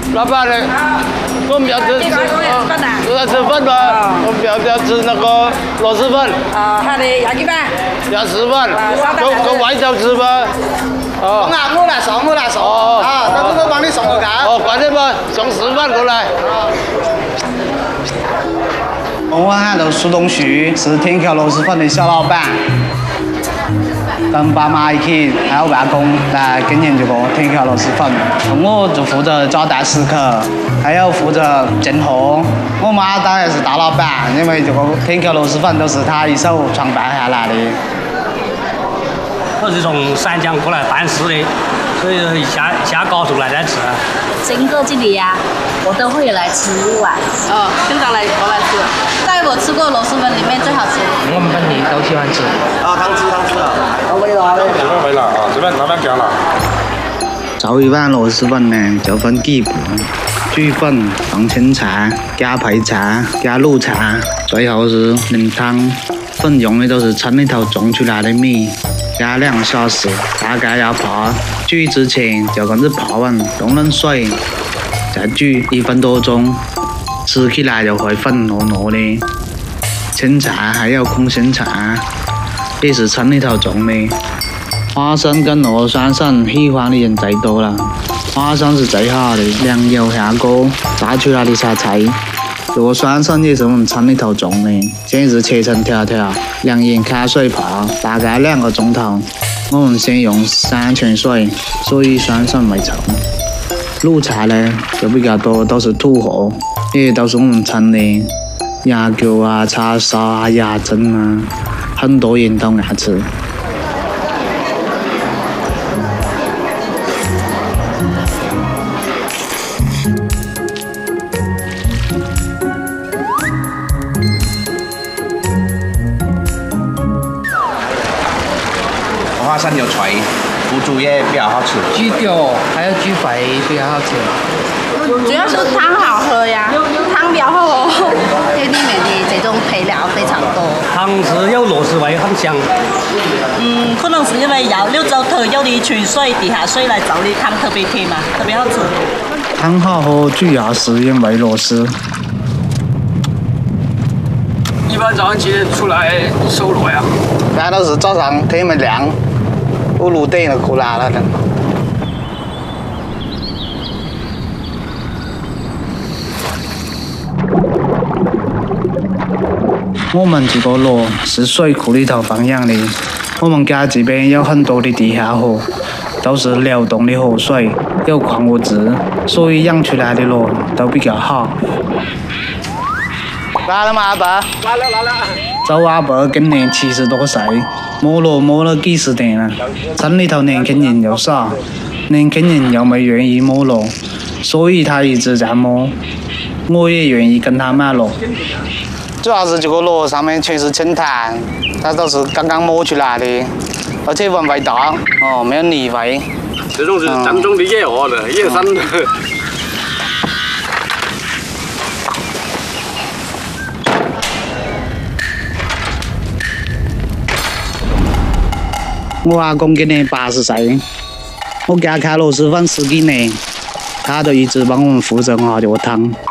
老板呢？我们要吃都在吃饭吗？我们要吃那个螺蛳粉。 他的要几板？ 要10份。跟外头吃吗？哦。 我来送。 哦。 我帮你送过去。 哦，快点吧，送10份过来。 我喊的苏东旭，是天桥螺蛳粉的小老板。跟爸妈一起，还有外公来经营这个天桥螺蛳粉。我就负责招待食客，还有负责进货。我妈当然是大老板，因为这个天桥螺蛳粉都是她一手创办下来的。 我是从湛江过来办事的，所以下高速来这吃。 经过这里呀，我都会来吃一碗。 哦，经常来过来吃。在我吃过螺蛳粉里面最好吃。 我们本地都喜欢吃。 汤汁啊。 回来啊，这边慢慢加了。 炒一碗螺蛳粉呢，就分几步：煮粉、放青菜、加配菜、加卤菜，最后是淋汤。粉用的都是村里头种出来的米，加2个小时，大概要泡。煮之前就跟着泡完，用冷水，再煮1分多钟，吃起来就会粉糯糯的。青菜还有空心菜，也是村里头种的。花生跟螺栓笋喜欢的人最多了，花生是最好的，凉油下锅炸出来的菜菜。螺栓笋也是我们村里头种的，先是切成条条，凉盐开水泡，大概2个钟头。我们先用3泉水，所以酸笋没臭。卤菜呢就比较多，都是土货，也都是我们村的，鸭脚啊、叉烧啊、鸭胗啊，很多人都爱吃。 花生有脆，腐竹也比较好吃。 猪脚还有猪肺比较好吃。 主要是汤好喝呀，汤比较厚，这里面的这种配料非常多。 汤是有螺蛳味，很香。 可能是因为要6周特有的泉水、地下水来造的汤特别甜嘛，特别好吃。 汤好喝，主要是因为螺蛳。 一般早上几点出来收螺呀？ 那都是早上天没亮，5、6点就过来了。我们这个螺是水库里头放养的，我们家这边有很多的地下河，都是流动的河水，有矿物质，所以养出来的螺都比较好。来了吗，阿伯？ 来了。 周阿伯今年70多岁，摸螺摸了几10年了。村里头年轻人又少，年轻人又没愿意摸螺，所以他一直在摸。我也愿意跟他买螺。主要是这个螺上面全是青苔，它都是刚刚摸出来的，而且闻味道哦，没有泥味。 这种是正宗的野鹅的，野生的。 我阿公今年80岁，我给他开螺蛳粉10几年，他就一直帮我们负责熬这个汤。